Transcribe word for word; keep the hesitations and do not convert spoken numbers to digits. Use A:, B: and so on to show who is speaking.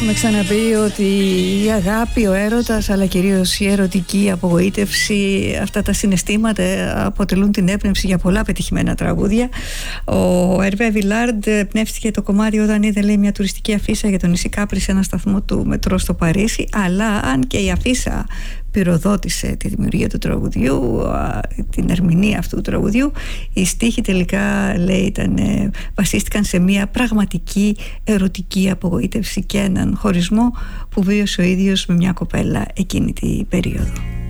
A: Έχουμε ξαναπεί ότι η αγάπη, ο έρωτας, αλλά κυρίως η ερωτική απογοήτευση, αυτά τα συναισθήματα αποτελούν την έμπνευση για πολλά πετυχημένα τραγούδια. Ο Hervé Villard πνεύστηκε το κομμάτι όταν είδε, λέει, μια τουριστική αφίσα για το νησί Κάπρι σε ένα σταθμό του μετρό στο Παρίσι, αλλά αν και η αφίσα πυροδότησε τη δημιουργία του τραγουδιού, την ερμηνεία αυτού του τραγουδιού, οι στίχοι τελικά, λέει, ήταν, βασίστηκαν σε μια πραγματική ερωτική απογοήτευση και έναν χωρισμό που βίωσε ο ίδιος με μια κοπέλα εκείνη την περίοδο.